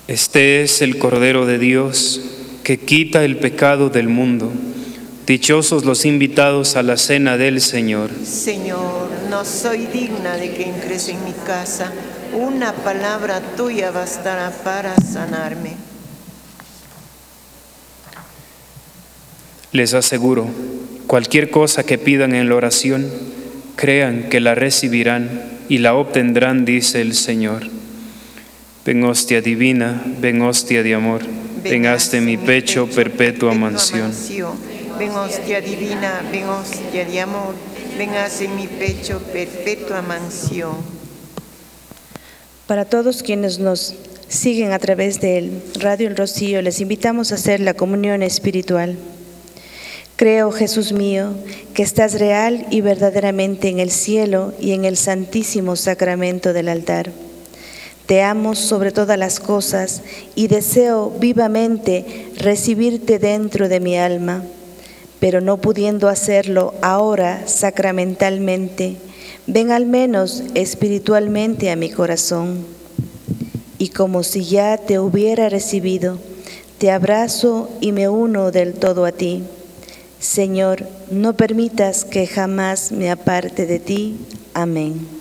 Este es el Cordero de Dios que quita el pecado del mundo. Dichosos los invitados a la cena del Señor. Señor, no soy digna de que entres en mi casa. Una palabra tuya bastará para sanarme. Les aseguro, cualquier cosa que pidan en la oración, crean que la recibirán y la obtendrán, dice el Señor. Ven hostia divina, ven hostia de amor, ven haz de mi pecho perpetua mansión. Ven hostia divina, ven hostia de amor, ven haz en mi pecho perpetua mansión. Para todos quienes nos siguen a través del Radio El Rocío, les invitamos a hacer la comunión espiritual. Creo, Jesús mío, que estás real y verdaderamente en el cielo y en el santísimo sacramento del altar. Te amo sobre todas las cosas y deseo vivamente recibirte dentro de mi alma, pero no pudiendo hacerlo ahora sacramentalmente, ven al menos espiritualmente a mi corazón. Y como si ya te hubiera recibido, te abrazo y me uno del todo a ti. Señor, no permitas que jamás me aparte de ti. Amén.